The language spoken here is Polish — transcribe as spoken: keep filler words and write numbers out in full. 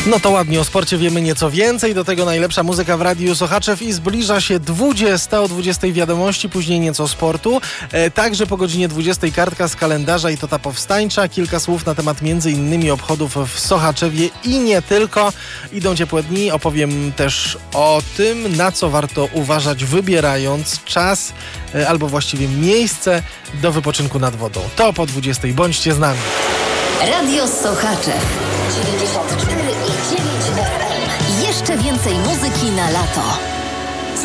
No to ładnie, o sporcie wiemy nieco więcej, do tego najlepsza muzyka w Radiu Sochaczew i zbliża się dwudziesta, o dwudziestej wiadomości, później nieco sportu. E, także po godzinie dwudziestej kartka z kalendarza i to ta powstańcza. Kilka słów na temat między innymi obchodów w Sochaczewie i nie tylko. Idą ciepłe dni, opowiem też o tym, na co warto uważać, wybierając czas e, albo właściwie miejsce do wypoczynku nad wodą. To po dwudziestej, bądźcie z nami. Radio Sochaczew dziewięćdziesiąt cztery i dziewięć F M. Jeszcze więcej muzyki na lato.